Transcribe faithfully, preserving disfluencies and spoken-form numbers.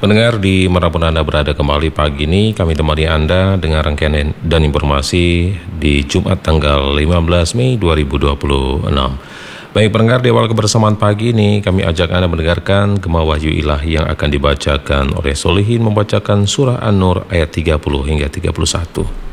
Pendengar di manapun Anda berada, kembali pagi ini kami temani Anda dengan rangkaian dan informasi di Jumat tanggal lima belas Mei dua ribu dua puluh enam. Baik pendengar, di awal kebersamaan pagi ini kami ajak Anda mendengarkan Gema Wahyu Ilahi yang akan dibacakan oleh Solihin, membacakan surah An-Nur ayat tiga puluh hingga tiga puluh satu.